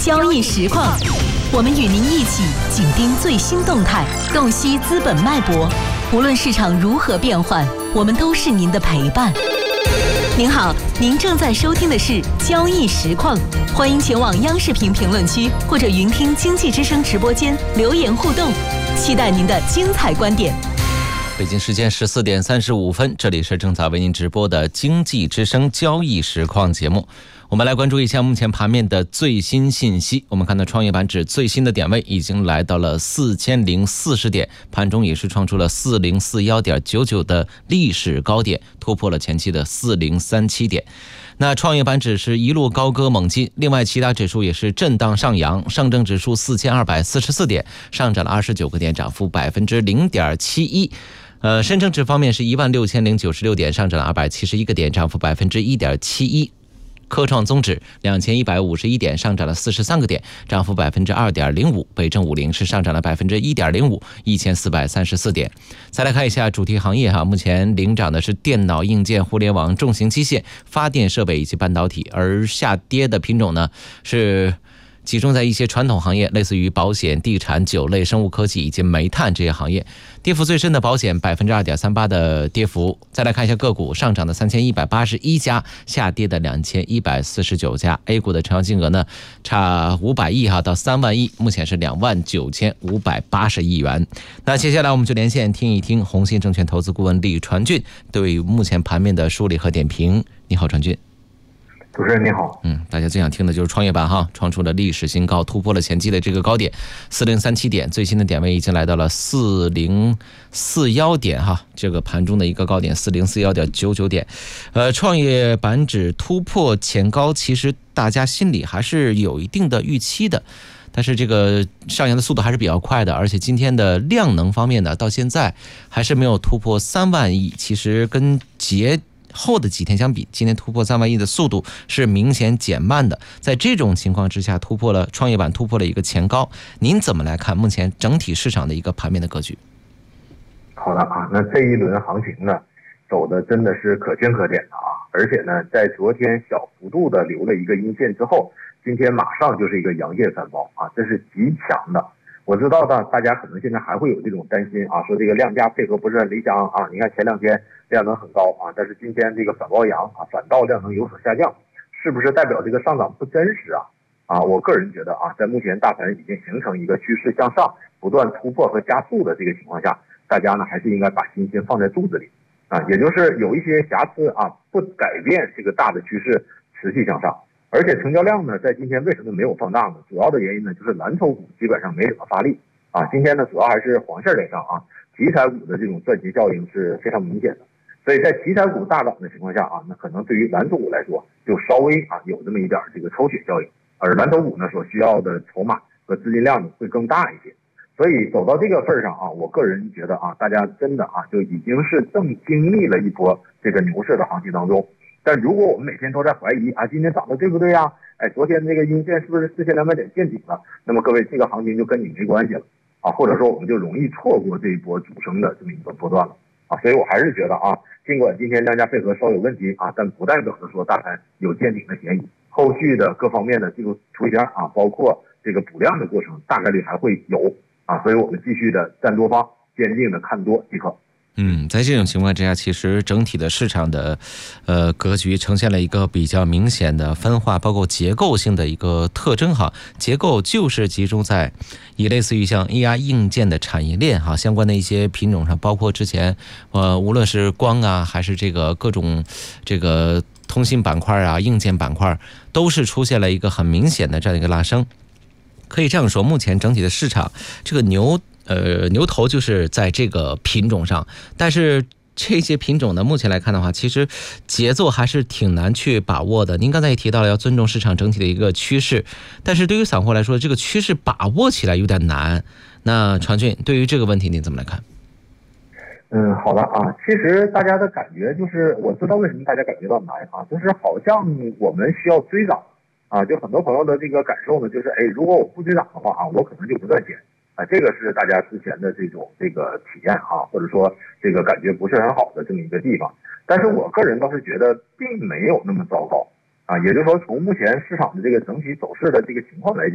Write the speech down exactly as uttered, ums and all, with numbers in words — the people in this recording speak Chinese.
交易实况，我们与您一起紧盯最新动态，洞悉资本脉搏。无论市场如何变换，我们都是您的陪伴。您好，您正在收听的是交易实况，欢迎前往央视频评论区或者云听经济之声直播间留言互动，期待您的精彩观点。 北京时间十四点三十五分，这里是正在为您直播的经济之声交易实况节目。我们来关注一下目前盘面的最新信息。我们看到创业板指最新的点位已经来到了四千零四十点，盘中也是创出了四零四一点九九的历史高点，突破了前期的四零三七点。那创业板指是一路高歌猛进，另外其他指数也是震荡上扬。上证指数四千二百四十四点，上涨了二十九个点，涨幅百分之零点七一。呃，深成指方面是一万六千零九十六点，上涨了二百七十一个点，涨幅百分之一点七一。科创综指两千一百五十一点，上涨了四十三个点，涨幅百分之二点零五。北证五零是上涨了百分之一点零五，一千四百三十四点。再来看一下主题行业哈，目前领涨的是电脑、硬件、互联网、重型机械、发电设备以及半导体，而下跌的品种呢是集中在一些传统行业，类似于保险、地产、酒类、生物科技以及煤炭这些行业。跌幅最深的保险 百分之二点三八 的跌幅。再来看一下个股，上涨的三千一百八十一家，下跌的两千一百四十九家。A 股的成交金额呢差五百亿哈到三万亿，目前是两万九千五百八十亿元。那接下来我们就连线听一听红信证券投资顾问李传俊对目前盘面的梳理和点评。你好，传俊。 主持人你好。 嗯，大家最想听的就是创业板哈，创出了历史新高，突破了前期的这个高点四零三七点，最新的点位已经来到了四零四一点哈，这个盘中的一个高点四零四一点九九点。呃，创业板指突破前高，其实大家心里还是有一定的预期的。但是这个上扬的速度还是比较快的，而且今天的量能方面呢，到现在还是没有突破三万亿，其实跟节后的几天相比，今天突破三万亿的速度是明显减慢的。在这种情况之下，突破了创业板突破了一个前高，您怎么来看目前整体市场的一个盘面的格局？ 好的啊，那这一轮行情呢，走的真的是可圈可点的啊，而且呢，在昨天小幅度的留了一个阴线之后，今天马上就是一个阳线反包啊，这是极强的。我知道的，大家可能现在还会有这种担心啊，说这个量价配合不是很理想啊。你看前两天量能很高啊，但是今天这个反包阳啊，反倒量能有所下降，是不是代表这个上涨不真实啊？啊，我个人觉得啊，在目前大盘已经形成一个趋势向上、不断突破和加速的这个情况下，大家呢还是应该把心先放在肚子里啊，也就是有一些瑕疵啊，不改变这个大的趋势持续向上。而且成交量呢，在今天为什么没有放大呢？主要的原因呢，就是蓝筹股基本上没怎么发力啊。今天呢，主要还是黄线在上啊，题材股的这种赚钱效应是非常明显的。所以在题材股大涨的情况下啊，那可能对于蓝筹股来说，就稍微啊有这么一点这个抽血效应，而蓝筹股呢所需要的筹码和资金量呢会更大一些。所以走到这个份上啊，我个人觉得啊，大家真的啊就已经是正经历了一波这个牛市的行情当中。但如果我们每天都在怀疑啊，今天涨的对不对啊？哎，昨天这个阴线是不是四千两百点见顶了？那么各位，这个行情就跟你没关系了啊，或者说我们就容易错过这一波主升的这么一个波段了啊。所以我还是觉得啊，尽管今天量价配合稍有问题啊，但不代表着说大盘有见顶的嫌疑。后续的各方面的技术图形啊，包括这个补量的过程，大概率还会有啊。所以我们继续的站多方，坚定的看多即可。 嗯，在这种情况之下，其实整体的市场的呃格局呈现了一个比较明显的分化，包括结构性的一个特征哈。结构就是集中在以类似于像 A I 硬件的产业链哈相关的一些品种上，包括之前呃无论是光啊，还是这个各种这个通信板块啊、硬件板块，都是出现了一个很明显的这样一个拉升。可以这样说，目前整体的市场这个牛。呃，牛头就是在这个品种上，但是这些品种呢，目前来看的话，其实节奏还是挺难去把握的。您刚才也提到了要尊重市场整体的一个趋势，但是对于散户来说，这个趋势把握起来有点难。那传俊，对于这个问题您怎么来看？ 嗯，好的啊，其实大家的感觉就是，我知道为什么大家感觉到难啊，就是好像我们需要追涨啊，就很多朋友的这个感受呢，就是哎，如果我不追涨的话啊，我可能就不赚钱。啊，这个是大家之前的这种这个体验啊，或者说这个感觉不是很好的这么一个地方。但是我个人倒是觉得并没有那么糟糕啊，也就是说从目前市场的这个整体走势的这个情况来讲。